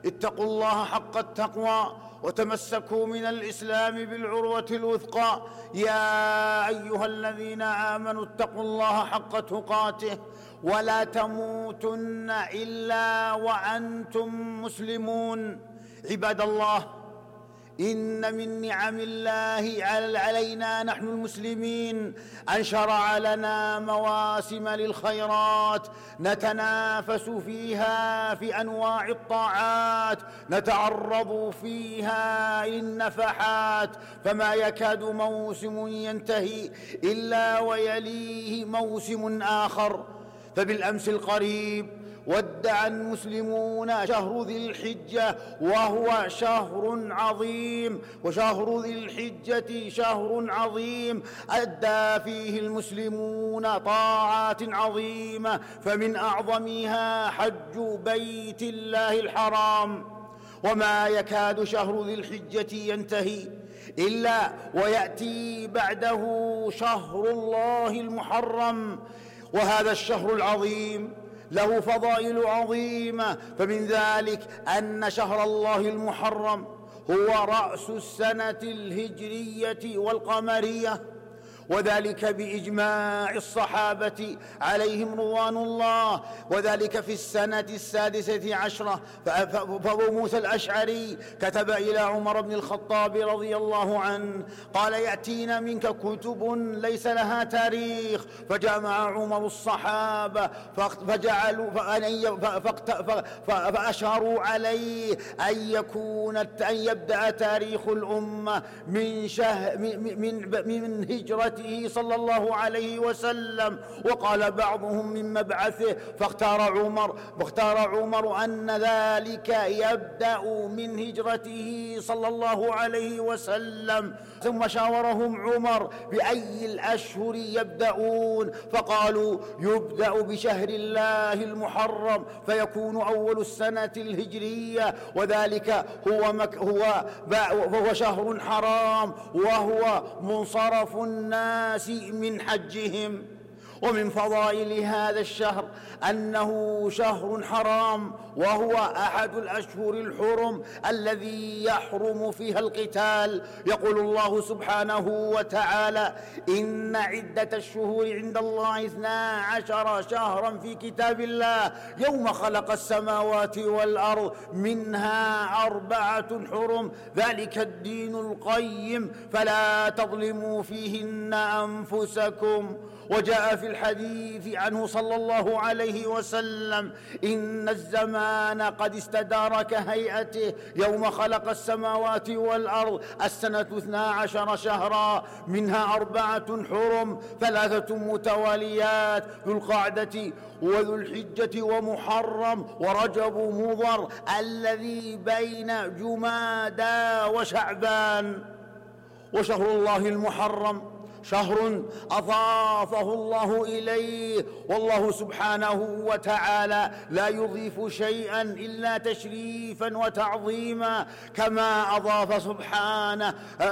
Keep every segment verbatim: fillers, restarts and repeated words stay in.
اتقوا الله حق التقوى وتمسكوا من الإسلام بالعروة الوثقى. يا أيها الذين آمنوا اتقوا الله حق تقاته ولا تموتن إلا وأنتم مسلمون. عباد الله، إن من نعم الله علينا نحن المسلمين أن شرع لنا مواسم للخيرات نتنافس فيها في أنواع الطاعات، نتعرض فيها للنفحات، فما يكاد موسم ينتهي إلا ويليه موسم آخر. فبالأمس القريب ودع المسلمون شهر ذي الحجة، وهو شهر عظيم، وشهر ذي الحجة شهر عظيم أدى فيه المسلمون طاعات عظيمة، فمن أعظمها حج بيت الله الحرام. وما يكاد شهر ذي الحجة ينتهي إلا ويأتي بعده شهر الله المحرم، وهذا الشهر العظيم له فضائل عظيمة. فمن ذلك أن شهر الله المحرم هو رأس السنة الهجرية والقمرية، وذلك بإجماع الصحابة عليهم رضوان الله، وذلك في السنة السادسة عشرة. فأبو موسى الأشعري كتب إلى عمر بن الخطاب رضي الله عنه قال: يأتينا منك كتب ليس لها تاريخ. فجمع عمر الصحابة فجعلوا فأشاروا عليه أن يكون أن يبدأ تاريخ الأمة من شهر من من هجرة صلى الله عليه وسلم، وقال بعضهم من مبعثه. فاختار عمر فاختار عمر أن ذلك يبدأ من هجرته صلى الله عليه وسلم. ثم شاورهم عمر بأي الأشهر يبدأون، فقالوا: يبدأ بشهر الله المحرم فيكون أول السنة الهجرية، وذلك هو مك هو وهو شهر حرام، وهو منصرف الناس من حجهم. ومن فضائل هذا الشهر أنه شهر حرام، وهو أحد الأشهر الحرم الذي يحرم فيها القتال. يقول الله سبحانه وتعالى: إن عدة الشهور عند الله اثنا عشر شهرا في كتاب الله يوم خلق السماوات والأرض منها أربعة حرم ذلك الدين القيم فلا تظلموا فيهن أنفسكم. وجاء في الحديث عنه صلى الله عليه وسلم: إن الزمان قد استدار كهيئته يوم خلق السماوات والأرض السنة اثنا عشر شهرا منها أربعة حرم ثلاثة متواليات ذو القعدة وذو الحجة ومحرم ورجب مضر الذي بين جمادى وشعبان. وشهر الله المحرم شهر أضافه الله إليه، والله سبحانه وتعالى لا يضيف شيئا إلا تشريفا وتعظيما، كما أضاف سبحانه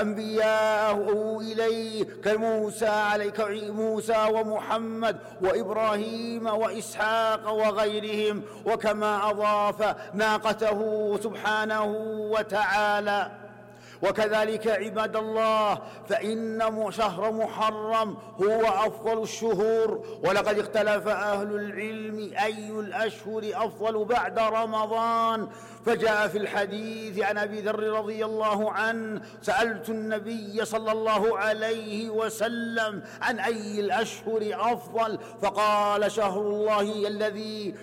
أنبياءه إليه كموسى عليك موسى ومحمد وإبراهيم وإسحاق وغيرهم، وكما أضاف ناقته سبحانه وتعالى. وكذلك عباد الله، فإن شهر محرم هو أفضل الشهور، ولقد اختلف أهل العلم أي الأشهر أفضل بعد رمضان. فجاء في الحديث عن أبي ذر رضي الله عنه: سألت النبي صلى الله عليه وسلم عن أي الأشهر أفضل، فقال: شهر الله الذي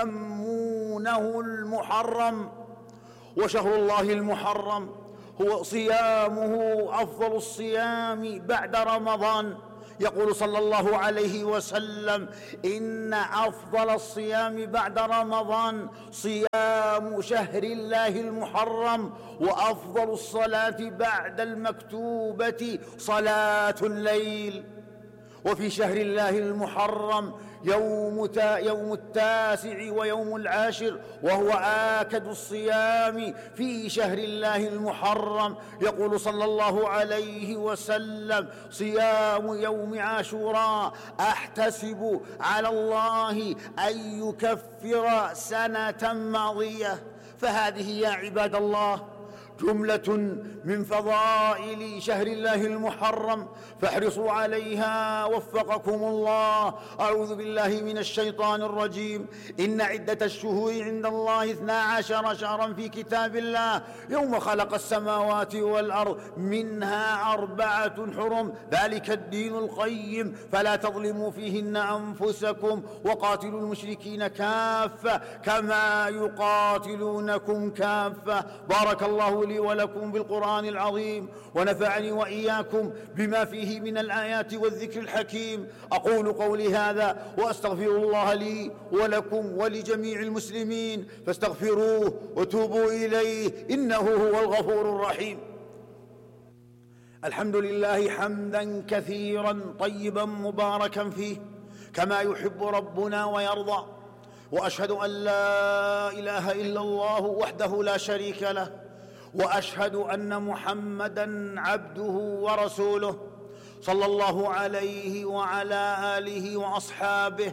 تسمونه المحرم. وشهر الله المحرم هو صيامه أفضل الصيام بعد رمضان. يقول صلى الله عليه وسلم: إن أفضل الصيام بعد رمضان صيام شهر الله المحرم، وأفضل الصلاة بعد المكتوبة صلاة الليل. وفي شهر الله المحرم يوم, تا يوم التاسع ويوم العاشر، وهو آكد الصيام في شهر الله المحرم. يقول صلى الله عليه وسلم: صيام يوم عاشوراء أحتسب على الله أن يكفر سنة ماضية. فهذه يا عباد الله جملة من فضائل شهر الله المحرم، فاحرصوا عليها وفقكم الله. أعوذ بالله من الشيطان الرجيم. إن عدة الشهور عند الله اثنا عشر شهرا في كتاب الله يوم خلق السماوات والأرض منها أربعة حرم ذلك الدين القيم فلا تظلموا فيهن أنفسكم وقاتلوا المشركين كافة كما يقاتلونكم كافة. بارك الله لي ولكم بالقرآن العظيم ونفعني وإياكم بما فيه من الآيات والذكر الحكيم. أقول قولي هذا وأستغفر الله لي ولكم ولجميع المسلمين فاستغفروه وتوبوا إليه إنه هو الغفور الرحيم. الحمد لله حمدا كثيرا طيبا مباركا فيه كما يحب ربنا ويرضى، وأشهد أن لا إله إلا الله وحده لا شريك له، وأشهد أن محمدًا عبده ورسوله صلى الله عليه وعلى آله وأصحابه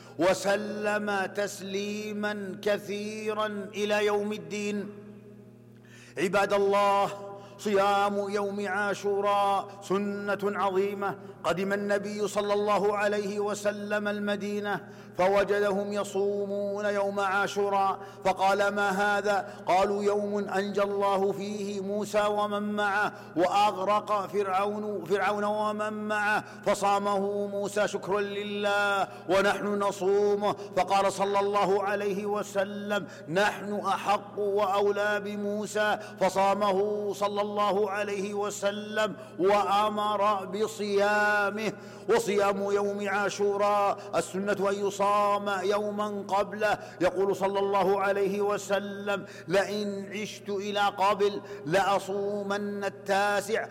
وسلم تسليماً كثيراً إلى يوم الدين. عباد الله، صيام يوم عاشوراء سنة عظيمة. قدم النبي صلى الله عليه وسلم المدينة فوجدهم يصومون يوم عاشوراء فقال: ما هذا؟ قالوا: يوم أنجى الله فيه موسى ومن معه وأغرق فرعون, فرعون ومن معه فصامه موسى شكرا لله ونحن نصومه. فقال صلى الله عليه وسلم: نحن أحق وأولى بموسى، فصامه صلى الله عليه وسلم وأمر بصيامه. وصيام يوم عاشوراء السنة أن يصام يوما قبله. يقول صلى الله عليه وسلم: لئن عشت إلى قبل لأصومن التاسع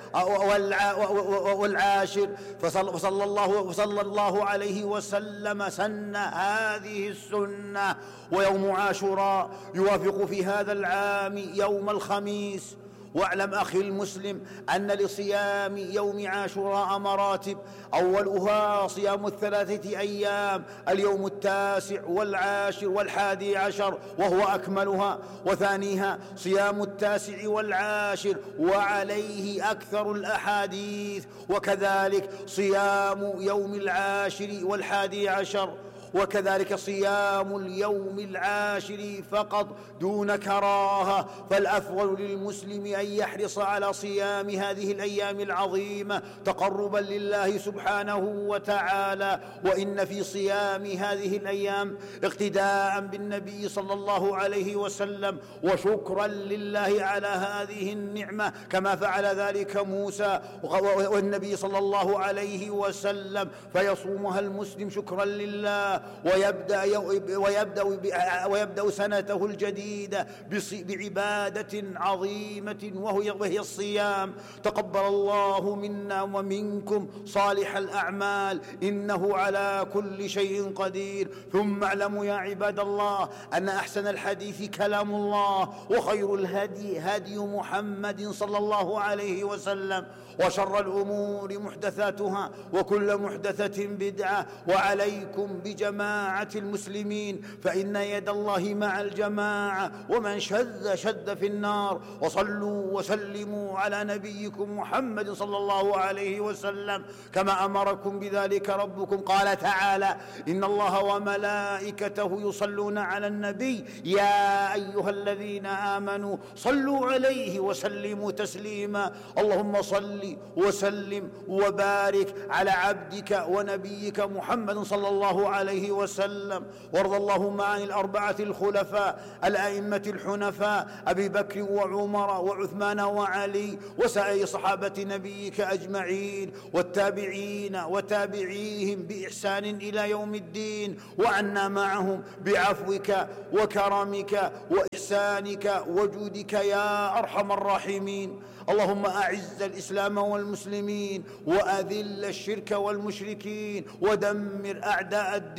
والعاشر. فصلى الله, صلى الله عليه وسلم سن هذه السنة. ويوم عاشوراء يوافق في هذا العام يوم الخميس. واعلم أخي المسلم أن لصيام يوم عاشوراء مراتب. أولها صيام الثلاثة أيام، اليوم التاسع والعاشر والحادي عشر وهو أكملها، وثانيها صيام التاسع والعاشر وعليه أكثر الأحاديث، وكذلك صيام يوم العاشر والحادي عشر، وكذلك صيام اليوم العاشر فقط دون كراهة. فالأفضل للمسلم أن يحرص على صيام هذه الأيام العظيمة تقربا لله سبحانه وتعالى. وإن في صيام هذه الأيام اقتداء بالنبي صلى الله عليه وسلم وشكرا لله على هذه النعمة كما فعل ذلك موسى والنبي صلى الله عليه وسلم، فيصومها المسلم شكرا لله ويبدأ, ويبدأ, ويبدأ سنته الجديدة بعبادة عظيمة وهي الصيام. تقبل الله منا ومنكم صالح الأعمال إنه على كل شيء قدير. ثم اعلموا يا عباد الله أن أحسن الحديث كلام الله، وخير الهدي هدي محمد صلى الله عليه وسلم، وشر الأمور محدثاتها وكل محدثة بدعة. وعليكم بجماعة المسلمين فإن يد الله مع الجماعة، ومن شذ شذ في النار. وصلوا وسلموا على نبيكم محمد صلى الله عليه وسلم كما أمركم بذلك ربكم. قال تعالى: إن الله وملائكته يصلون على النبي يا أيها الذين آمنوا صلوا عليه وسلموا تسليما. اللهم صل وسلم وبارك على عبدك ونبيك محمد صلى الله عليه وسلم. وارض اللهم عن الأربعة الخلفاء الأئمة الحنفاء أبي بكر وعمر وعثمان وعلي وسائر صحابة نبيك أجمعين، والتابعين وتابعيهم بإحسان إلى يوم الدين، وعنا معهم بعفوك وكرمك وإحسانك وجودك يا أرحم الراحمين. اللهم أعز الإسلام والمسلمين وأذل الشرك والمشركين ودمر أعداء الدين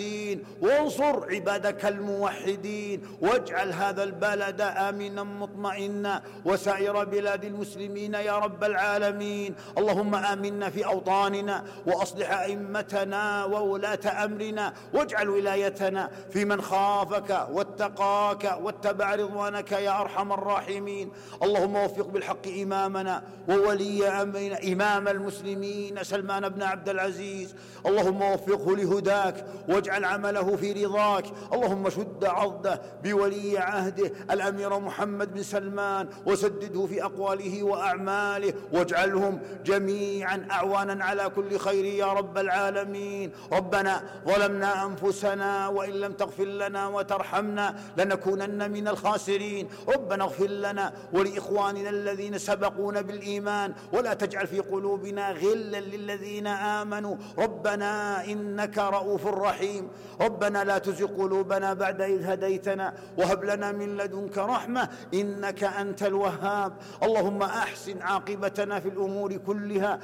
المجاهدين، وانصر عبادك الموحدين، واجعل هذا البلد آمنا مطمئنا وسائر بلاد المسلمين يا رب العالمين. اللهم آمنا في أوطاننا، وأصلح أئمتنا وولاة أمرنا، واجعل ولايتنا في من خافك واتقاك واتبع رضوانك يا أرحم الراحمين. اللهم وفق بالحق إمامنا وولي أمرنا إمام المسلمين سلمان بن عبد العزيز، اللهم وفقه لهداك واجعل عمله في رضاك. اللهم شد عضده بولي عهده الأمير محمد بن سلمان، وسدده في أقواله وأعماله، واجعلهم جميعا أعوانا على كل خير يا رب العالمين. ربنا ظلمنا أنفسنا وإن لم تغفر لنا وترحمنا لنكونن من الخاسرين. ربنا اغفر لنا ولإخواننا الذين سبقونا بالإيمان، ولا تجعل في قلوبنا غلا للذين آمنوا ربنا إنك رؤوف رحيم. ربنا لا تزغ قلوبنا بعد إذ هديتنا، وهب لنا من لدنك رحمة إنك أنت الوهاب. اللهم أحسن عاقبتنا في الأمور كلها،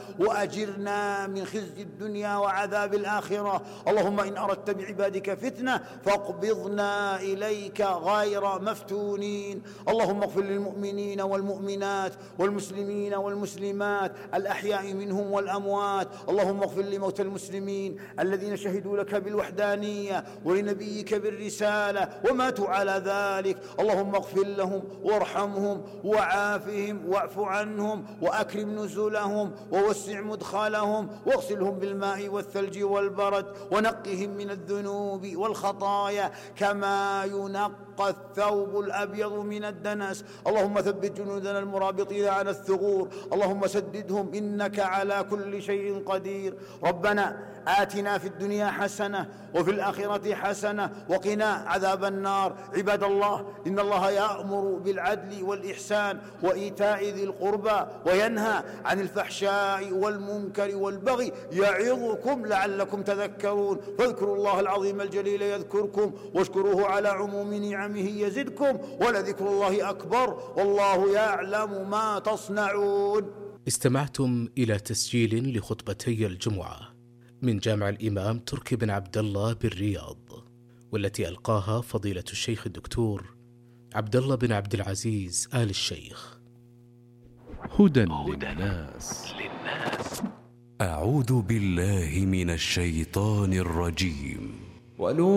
وأجرنا من خزي الدنيا وعذاب الآخرة. اللهم إن أردت بعبادك فتنة فاقبضنا إليك غير مفتونين. اللهم اغفر للمؤمنين والمؤمنات والمسلمين والمسلمات الأحياء منهم والأموات. اللهم اغفر لموتى المسلمين الذين شهدوا لك بالوحدانية ولنبيك بالرسالة وماتوا على ذلك. اللهم اغفر لهم وارحمهم وعافهم واعف عنهم وأكرم نزلهم ووسع مدخلهم، واغسلهم بالماء والثلج والبرد، ونقهم من الذنوب والخطايا كما ينقى الثوب الأبيض من الدنس. اللهم ثبت جنودنا المرابطين على الثغور، اللهم سددهم إنك على كل شيء قدير. ربنا آتنا في الدنيا حسنة وفي الآخرة حسنة وقنا عذاب النار. عباد الله، إن الله يأمر بالعدل والإحسان وإيتاء ذي القربى وينهى عن الفحشاء والمنكر والبغي يعظكم لعلكم تذكرون. فاذكروا الله العظيم الجليل يذكركم، واشكروه على عموم نعمه يزدكم، ولذكر الله أكبر والله يعلم ما تصنعون. استمعتم إلى تسجيل لخطبتي الجمعة من جامع الإمام تركي بن عبد الله بالرياض، والتي ألقاها فضيلة الشيخ الدكتور عبد الله بن عبد العزيز آل الشيخ. هدى للناس. أعوذ بالله من الشيطان الرجيم.